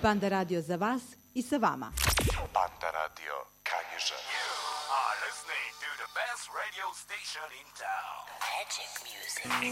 Panda Radio za vas i sa vama. Panda Radio Kanjiža. You are listening to the best radio station in town. Magic music.